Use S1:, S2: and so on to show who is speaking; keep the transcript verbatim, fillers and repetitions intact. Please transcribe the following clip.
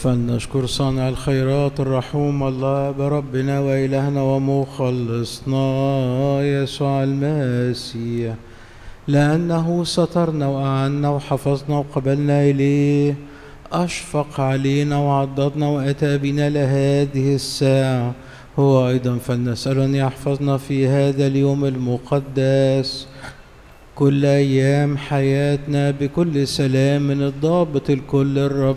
S1: فلنشكر صانع الخيرات الرحوم الله بربنا وإلهنا ومخلصنا يسوع المسيح، لأنه سترنا وأعنا وحفظنا وقبلنا إليه، أشفق علينا وعضدنا وأتى بنا لهذه الساعة. هو أيضا فلنسأل أن يحفظنا في هذا اليوم المقدس كل أيام حياتنا بكل سلام من الضابط الكل الرب